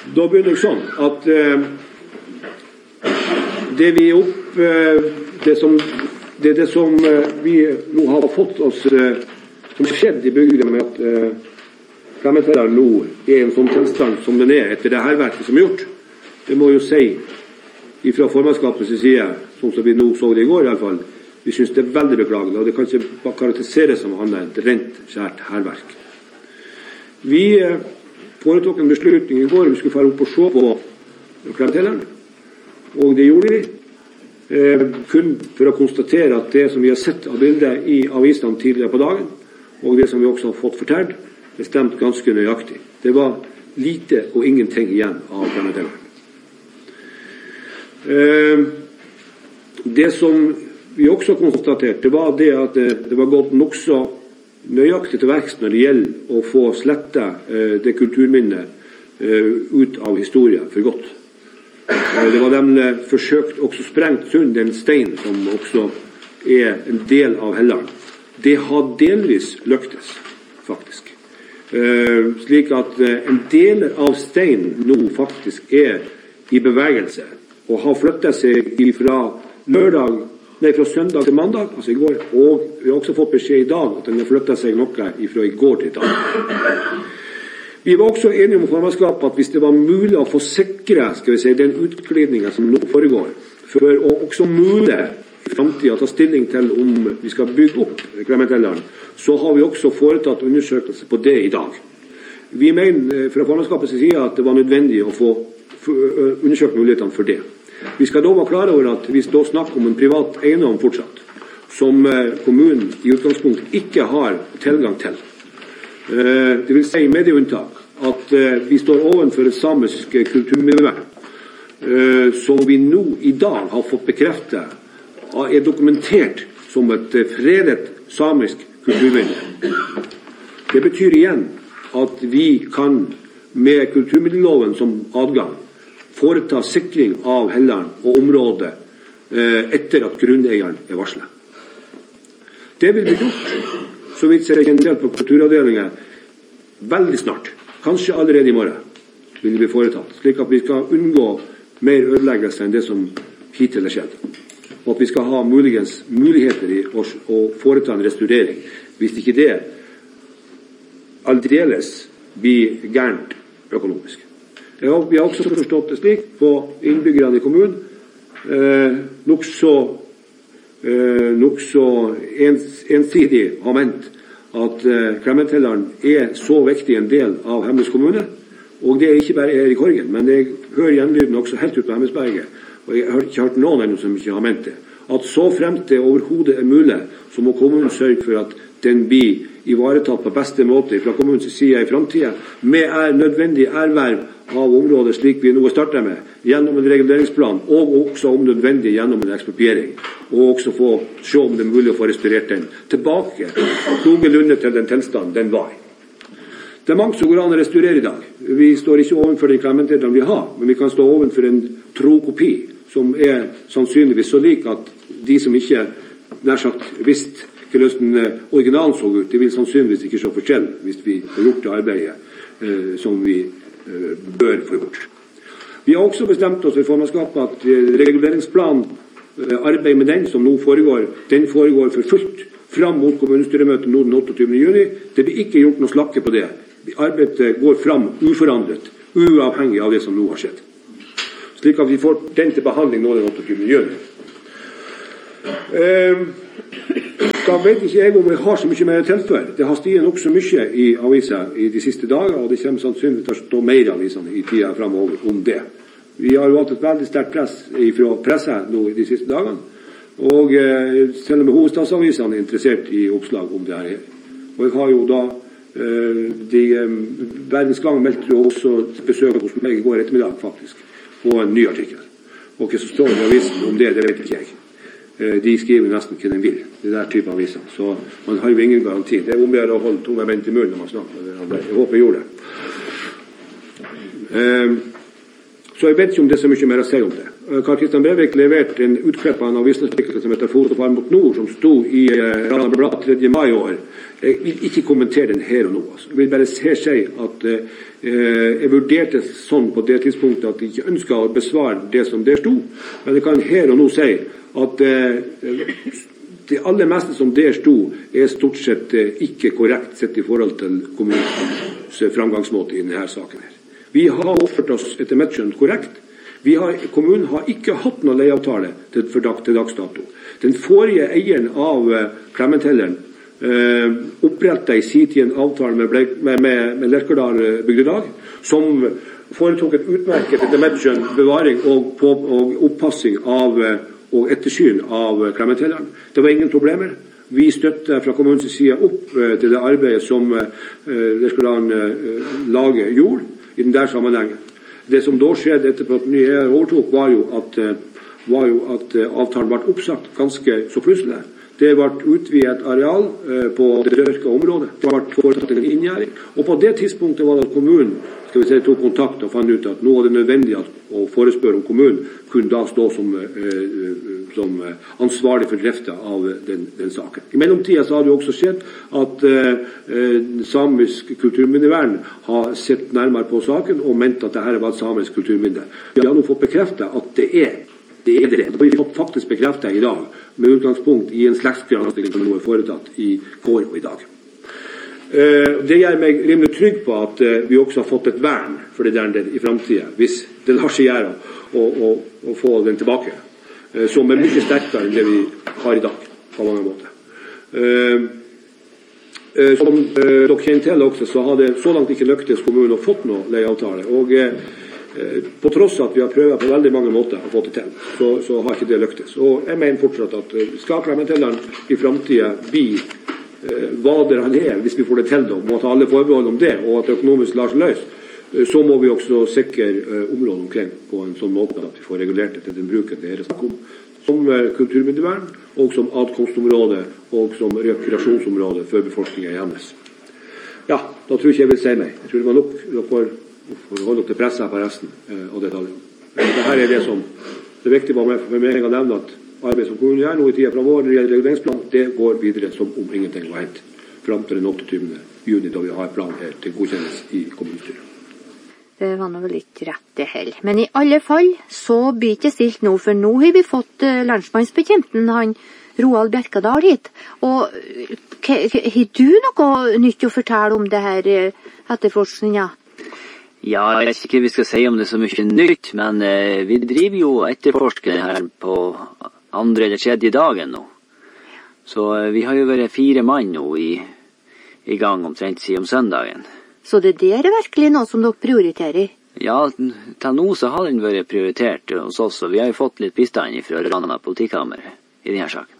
Da begynner det sånn at det som vi nå har fått oss som skjedd i bygda med at Klemetelleren nå er en sånn tilstand som den er etter det herverket som er gjort, det må jo si ifra formannskapets side, sånn som vi nå så det i går i alle fall, vi synes det er veldig beklagelig, og det kan ikke bare karakteriseres som annet enn et rent skjært herverk. Vi foretok en beslutning i går, vi skulle fære opp og se på Klemetelleren, og det gjorde vi, kun for å konstatere at det som vi har sett av bildet i avisene tidligere på dagen, og det som vi også har fått fortalt, det stemte ganske nøyaktig. Det var lite og ingenting igjen av Klemetelleren. Det som vi også konstaterte, det var det at det var gått nok så nøyaktig til verks når det gjelder å få slettet det kulturminnet ut av historien for godt. Det var nemlig forsøkt også sprengt sund en stein som også er en del av Helland. Det har delvis lyktes, faktisk. Slik at en del av steinen nå faktisk er i bevegelse og har flyttet seg fra søndag til mandag, altså i går, og vi har også fått beskjed i dag at den har flyttet seg noe fra i går til i dag. Vi var også enige om formannskapet at hvis det var mulig å få sikre, den utglidningen som nå foregår, for å også mulig i fremtiden ta stilling til om vi skal bygge opp Klemetelleren, så har vi også foretatt undersøkelser på det i dag. Vi mener fra formannskapets side at det var nødvendig å få undersøkt mulighetene for det. Vi skal da være klare over at vi da snakker om en privat eiendom fortsatt, som kommunen i utgangspunkt ikke har tilgang til. Det vil si med det unntak at vi står ovenfor et samisk kulturminnevern som vi nå i dag har fått bekreftet er dokumentert som et fredet samisk kulturminne. Det betyr igjen at vi kan med kulturminneloven som adgang foreta sikring av Helland og området etter at grunneieren er varslet. Det vil bli gjort, så vidt jeg kjenner til på kulturavdelingen, veldig snart. Kanskje allerede i morgen vil det bli foretatt, slik at vi skal unngå mer ødeleggelse enn det som hittil er skjedd. Og at vi skal ha muligheter i å foreta en restaurering, hvis ikke det aldeles blir gærent økonomisk. Vi har også forstått det slik på innbyggerne i kommunen, nok så ensidig har ment at Klemetelleren er så viktig en del av Hemnes kommune, og det er ikke bare her i Korgen, men jeg hører gjenlyden også helt ut på Hemmesberget, og jeg har ikke hørt noen ennå som ikke har ment det, at så fremt det overhodet er mulig, så må kommunen sørge for at den blir ivaretatt på beste måte fra kommunens side i fremtiden, med nødvendig erverv av området slik vi nå starter med, gjennom en reguleringsplan, og også om nødvendig gjennom en ekspropriering, og også få se om det er mulig å få restaurert den tilbake, noenlunde til den tilstand den var i. Det er mange som går an å restaurere i dag. Vi står ikke ovenfor den Klemetelleren vi har, men vi kan stå ovenfor en tro kopi, som er sannsynligvis så lik at de som ikke nær sagt visste hvordan originalen så ut, de vil sannsynligvis ikke se forskjell hvis vi har gjort det arbeidet som vi bør få gjort. Vi har også bestemt oss i formannskapet at reguleringsplanen, arbeid med den som nå foregår, den foregår for fullt fram mot kommunestyremøtet nå den 28. juni. Det blir ikke gjort noe slakke på det. Arbeidet går fram uforandret, uavhengig av det som nå har skjedd. Slik at vi får den til behandling nå den 28. juni. Da vet ikke jeg om jeg har så mye mer tilfør. Det har stiget nok så mye i avisen i de siste dager, og det kommer sannsynlig til å stå mer i avisene i tiden fremover om det. Vi har jo hatt et veldig sterkt press fra pressen nå i de siste dagene, og selv om hovedstadsavisene er interessert i oppslag om det her. Og jeg har jo da Verdens Gang meldte jo også besøk hos meg i går ettermiddag faktisk, på en ny artikkel. Og hva som står i avisen om det vet ikke jeg. De skriver nesten hva de vil, det der type aviser. Så man har jo ingen garanti. Det er om å holde tunga beint i munnen når man snakker. Jeg håper jeg gjorde det. Så jeg vet ikke om det er så mye mer å si om det. Karl Kristian Brevik leverte en utklipp av en avisartikkel som heter Fotofarm mot nord, som sto i Blad 3. mai i år. Jeg vil ikke kommentere den her og nå. Altså. Jeg vil bare si at jeg vurderte sånn på det tidspunktet at jeg ikke ønsket å besvare det som der sto, men jeg kan her og nå si at det aller meste som der sto stort sett ikke korrekt sett i forhold til kommunens framgangsmåte i denne saken her. Vi har oppført oss etter mitt skjønn korrekt. Kommunen har ikke hatt noen leieavtale til dags dato. Den forrige eieren av Klementelleren opprettet i sin tid en avtale med Lerkerdal bygdelag, som foretok et utmerket etter mitt skjønn bevaring og oppassing av og ettersyn av Klementelleren. Det var ingen problemer. Vi støtter fra kommunens side opp til det arbeidet som Lerkerdal laget gjorde i den der sammenhengen. Det som da skjedde etterpå at nye overtok, var jo at avtalen ble oppsagt ganske så plutselig. Det ble utvidet areal på det dørka området. Det ble foretatt en inngjerding. Og på det tidspunktet var det at kommunen tok kontakt og fant ut at nå var det nødvendig å forespørre om kommunen kunne da stå som ansvarlig for drifta av den saken. I mellomtida så har det jo også skjedd at samisk kulturminnevern har sett nærmere på saken og ment at dette var et samisk kulturminne. Vi har nå fått bekreftet at det er det. Det har vi fått faktisk bekreftet i dag, med utgangspunkt i en slektsgransking som nå er foretatt i går og i dag. Det gjør meg rimelig trygg på at vi også har fått et vern for det der i fremtiden, hvis det lar seg gjøre å få den tilbake, som er mye sterkere enn det vi har i dag, på mange måter. Som dere kjenner til også, så har det så langt ikke lyktes kommunen å fått noe leieavtale, og på tross av at vi har prøvet på veldig mange måter å få det til, så har ikke det lyktes. Og jeg mener fortsatt at skal Klementelleren i fremtiden bli hva det han hvis vi får det til, må ta alle forbehold om det, og at det økonomisk lar seg løse, så må vi også sikre området omkring på en sånn måte at vi får regulert det til den bruken det snakk om, som kulturminnevern, og som adkomstområde, og som rekreasjonsområde for befolkningen i Hemnes. Ja, da tror ikke jeg vil si meg. Jeg tror det var nok for å holde opp til presset på resten av detaljene. Dette er det som det er viktig for meg å nevne at arbeid som kommunen gjør nå i tiden fremover når det gjelder reguleringsplan, det går videre som om ingenting var hendt fram til den 28. juni, da vi har plan her til godkjennes i kommunestyret. Det var nå litt rett det heller. Men i alle fall så blir det stilt nå, for nå har vi fått landsmannsbetjenten, han Roald Bjerkadal hit. Og har du noe nytt å fortelle om det her etterforskningen? Ja, jeg vet ikke hva vi skal si om det så mye nytt, men vi driver jo etterforsker her på andre eller tredje dagen nå. Så vi har jo vært 4 mann nå i gang omtrent siden om søndagen. Så det er virkelig noe som dere prioriterer? Ja, til nå så har den vært prioritert hos oss, og vi har jo fått litt bistand fra Rana politikammer i denne saken.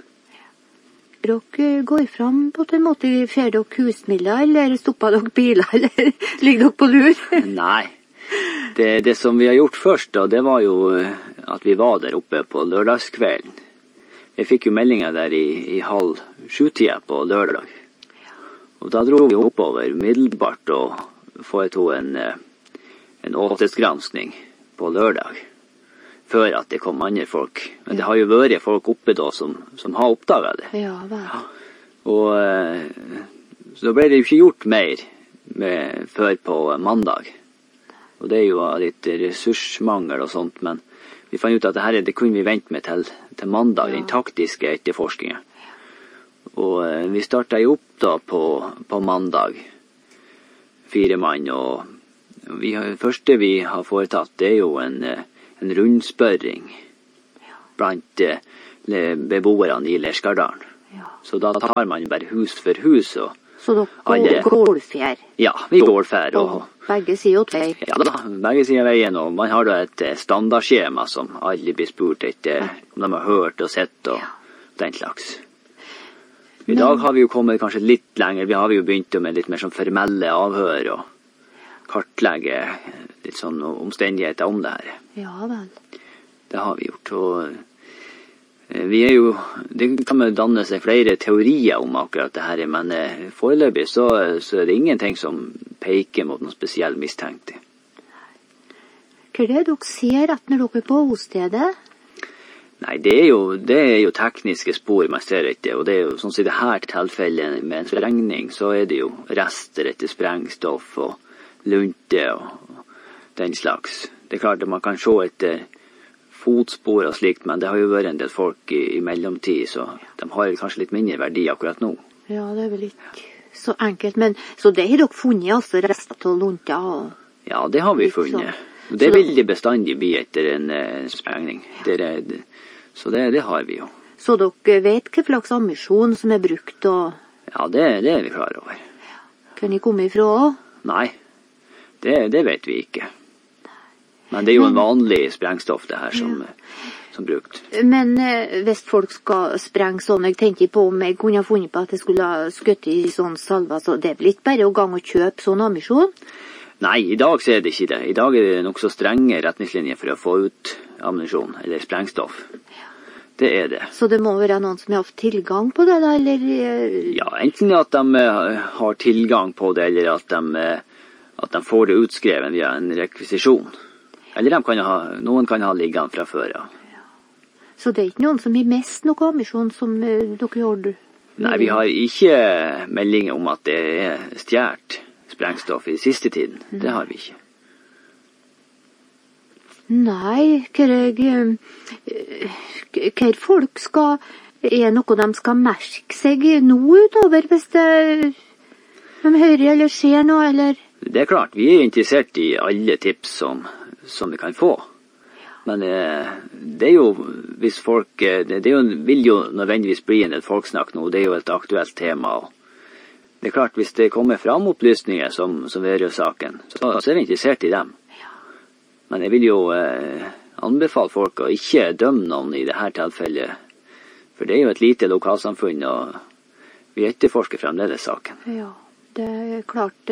Dere går fram på en måte, fer dere husmidler, eller stopper dere biler, eller ligger dere på lur? Nei, det som vi har gjort først da, det var jo at vi var der oppe på lørdagskvelden. Jeg fikk jo meldinger der i 6:30 på lørdag. Og da dro vi oppover middelbart og foretok en åtesgranskning på lørdag, før at det kom andre folk. Men det har jo vært folk oppe da som har oppdaget det. Ja, vel. Ja. Og så ble det jo ikke gjort mer før på mandag. Og det er jo litt ressursmangel og sånt, men vi fant ut at det kunne vi vente med til mandag, den taktiske etterforskningen. Og vi startet jo opp da på mandag, 4 mann, og det første vi har foretatt, det er jo en rundspørring blant beboerne i Lerkerdalen. Ja. Så da tar man bare hus for hus. Så dere gårdfjær? Ja, vi gårdfær. Og begge sider åt vei? Ja da, begge sider veien, og man har da et standardskjema som alle blir spurt etter om de har hørt og sett og den slags. I dag har vi jo kommet kanskje litt lenger. Vi har jo begynt med litt mer sånn formelle avhør og kartlegge litt sånn omstendigheter om det her. Ja vel. Det har vi gjort, og vi er jo, det kan man danne seg flere teorier om akkurat det her, men foreløpig så er det ingenting som peker mot noen spesiell mistenkte. Hva er det dere ser at når dere er på åstedet? Nei, det er jo tekniske spor man ser etter, og det er jo sånn som i det her tilfellet med en sprengning, så er det jo rester etter sprengstoff og lunte og den slags. Det er klart at man kan se etter fotspor og slikt, men det har jo vært en del folk i mellomtid, så de har kanskje litt mindre verdi akkurat nå. Ja, det er vel ikke så enkelt, men så det har dere funnet, altså rester til lunta og... Ja, det har vi funnet. Det vil det bestandig bli etter en sprengning. Så det har vi jo. Så dere vet hva slags ammunisjon som er brukt og... Ja, det er vi klar over. Kan de komme ifra også? Nei, det vet vi ikke. Men det er jo en vanlig sprengstoff det her som brukt. Men hvis folk skal sprenge sånn, jeg tenker på om jeg kunne ha funnet på at jeg skulle ha skutt i sånn salva, så det blir ikke bare å gang og kjøpe sånn ammunisjon? Nei, i dag så er det ikke det. I dag er det nok så strenge retningslinjer for å få ut ammunisjon, eller sprengstoff. Det er det. Så det må være noen som har hatt tilgang på det da, eller? Ja, enten at de har tilgang på det, eller at de får det utskrevet via en rekvisisjon. Eller noen kan ha liggende fra før, ja. Så det er ikke noen som har mest noe ammunisjon som dere gjorde? Nei, vi har ikke meldinger om at det er stjert sprengstoff i siste tiden. Det har vi ikke. Nei, hva folk er noe de skal merke seg nå utover hvis de hører eller ser noe, eller? Det er klart, vi er interessert i alle tips som vi kan få. Men det er jo, hvis folk, vil jo nødvendigvis bli en del folksnakk nå, det er jo et aktuelt tema. Og det er klart, hvis det kommer fram opplysninger som vedrører saken, så er vi interessert i dem. Men jeg vil jo anbefale folk å ikke dømme noen i dette tilfellet, for det er jo et lite lokalsamfunn, og vi etterforsker fremdeles saken. Ja, det er klart,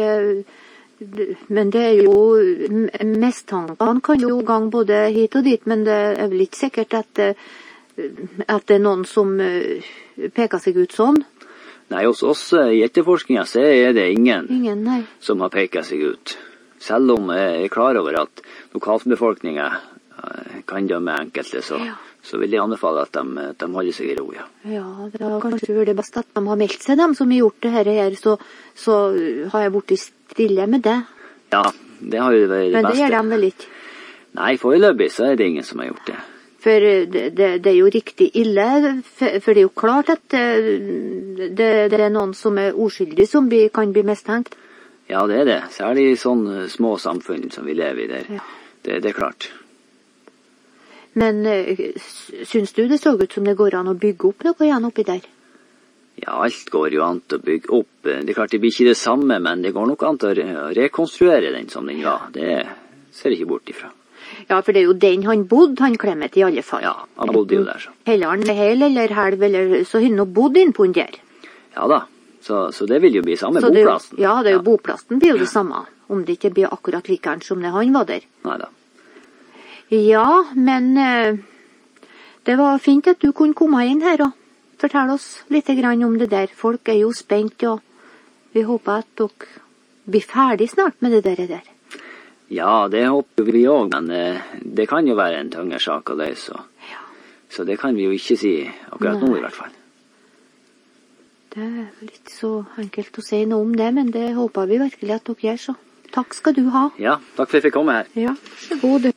men det er jo mistankene kan jo gang både hit og dit, men det er vel ikke sikkert at det er noen som peker seg ut sånn? Nei, hos oss i etterforskningen så er det ingen som har peket seg ut. Selv om jeg er klar over at lokalbefolkningen kan dømme enkelte, så vil jeg anbefale at de holder seg i ro, ja. Ja, det er kanskje det beste at de har meldt seg, dem som har gjort det her, så har jeg blitt stille med det. Ja, det har jo vært det beste. Men det gjør de vel ikke? Nei, foreløpig så er det ingen som har gjort det. For det er jo riktig ille, for det er jo klart at det er noen som er uskyldige som kan bli mistenkt. Ja, det er det. Særlig i sånne små samfunn som vi lever i der. Ja. Det er klart. Men syns du det så ut som det går an å bygge opp noe igjen oppi der? Ja, alt går jo an til å bygge opp. Det er klart det blir ikke det samme, men det går nok an til å rekonstruere den som den var. Det ser jeg ikke bort ifra. Ja, for det er jo den han bodde, han Clemet i alle fall. Ja, han bodde jo der så. Heller han hel eller halv, eller så har han nå bodd inn på den der. Ja da, så det vil jo bli samme boplassen. Ja, det er jo boplassen blir jo det samme, om det ikke blir akkurat likere som det han var der. Neida. Ja, men det var fint at du kunne komme inn her og fortelle oss litt grann om det der. Folk er jo spent, og vi håper at dere blir ferdig snart med det der. Ja, det håper vi også, men det kan jo være en tøngere sak å løse. Så det kan vi jo ikke si akkurat nå i hvert fall. Det er vel ikke så enkelt å si noe om det, men det håper vi virkelig at dere gjør så. Takk skal du ha. Ja, takk for at jeg fikk komme her. Ja, så god.